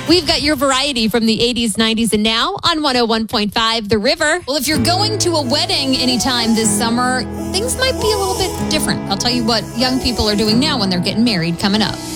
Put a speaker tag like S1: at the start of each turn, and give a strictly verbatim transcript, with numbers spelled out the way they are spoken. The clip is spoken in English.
S1: We've got your variety from the eighties, nineties, and now on one oh one point five The River.
S2: Well, if you're going to a wedding anytime this summer, things might be a little bit different. I'll tell you what young people are doing now when they're getting married coming up.